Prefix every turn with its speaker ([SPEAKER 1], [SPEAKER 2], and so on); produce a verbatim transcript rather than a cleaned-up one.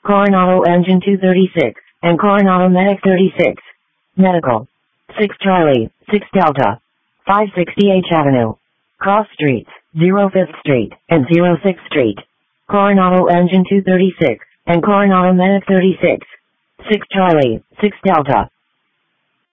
[SPEAKER 1] Coronado Engine two thirty-six, and Coronado Medic thirty-six. Medical. six Charlie, six Delta. five sixty H Avenue. Cross Streets, zero fifth Street, and zero sixth Street. Coronado Engine two thirty-six, and Coronado Medic thirty-six. six Charlie, six Delta.